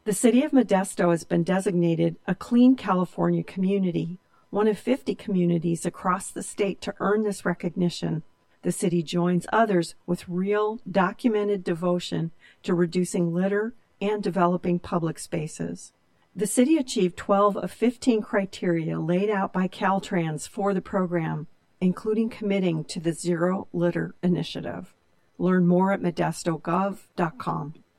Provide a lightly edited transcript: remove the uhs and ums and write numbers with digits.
The city of Modesto has been designated a Clean California community, one of 50 communities across the state to earn this recognition. The city joins others with real, documented devotion to reducing litter and developing public spaces. The city achieved 12 of 15 criteria laid out by Caltrans for the program, including committing to the Zero Litter Initiative. Learn more at modestogov.com.